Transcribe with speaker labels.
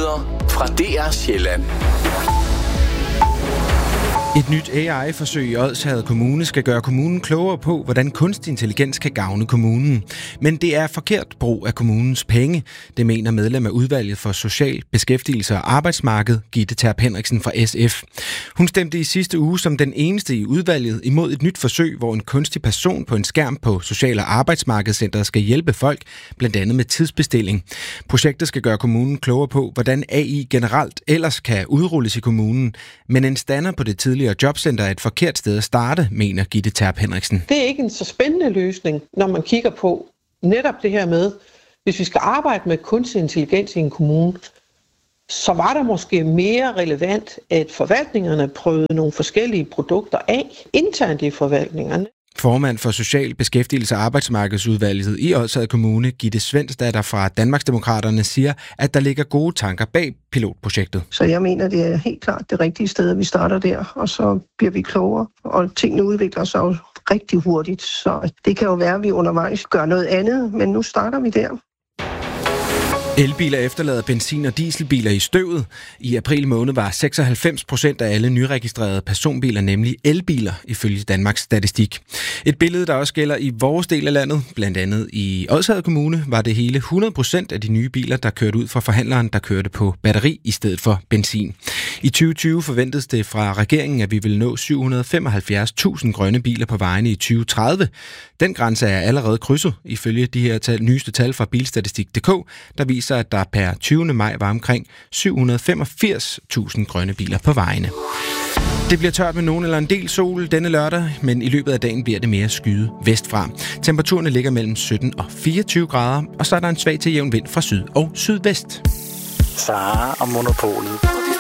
Speaker 1: Nyheder fra DR Sjælland.
Speaker 2: Et nyt AI-forsøg i Odsherred Kommune skal gøre kommunen klogere på, hvordan kunstig intelligens kan gavne kommunen. Men det er forkert brug af kommunens penge. Det mener medlem af udvalget for social beskæftigelse og arbejdsmarked, Gitte Terp Henriksen fra SF. Hun stemte i sidste uge som den eneste i udvalget imod et nyt forsøg, hvor en kunstig person på en skærm på Social- og Arbejdsmarkedscentret skal hjælpe folk, blandt andet med tidsbestilling. Projektet skal gøre kommunen klogere på, hvordan AI generelt ellers kan udrulles i kommunen, men en stander på det tidligere jobcenter er et forkert sted at starte, mener Gitte Terp Henriksen.
Speaker 3: Det er ikke en så spændende løsning, når man kigger på netop det her med, hvis vi skal arbejde med kunstig intelligens i en kommune, så var der måske mere relevant, at forvaltningerne prøvede nogle forskellige produkter af internt i forvaltningerne.
Speaker 2: Formand for Social Beskæftigelse og Arbejdsmarkedsudvalget i Odsherred Kommune, Gitte Svensdatter fra Danmarksdemokraterne, siger, at der ligger gode tanker bag pilotprojektet.
Speaker 4: Så jeg mener, det er helt klart det rigtige sted, at vi starter der, og så bliver vi klogere, og tingene udvikler sig jo rigtig hurtigt, så det kan jo være, at vi undervejs gør noget andet, men nu starter vi der.
Speaker 2: Elbiler efterlader benzin- og dieselbiler i støvet. I april måned var 96% af alle nyregistrerede personbiler nemlig elbiler, ifølge Danmarks Statistik. Et billede, der også gælder i vores del af landet, blandt andet i Odsherred Kommune, var det hele 100% af de nye biler, der kørte ud fra forhandleren, der kørte på batteri i stedet for benzin. I 2020 forventedes det fra regeringen, at vi vil nå 775.000 grønne biler på vejene i 2030. Den grænse er allerede krydset, ifølge de her nyeste tal fra Bilstatistik.dk, der viser, at der per 20. maj var omkring 785.000 grønne biler på vejene. Det bliver tørt med nogen eller en del sol denne lørdag, men i løbet af dagen bliver det mere skyet vestfra. Temperaturerne ligger mellem 17 og 24 grader, og så er der en svag til jævn vind fra syd og sydvest.
Speaker 5: Sara og Monopolet.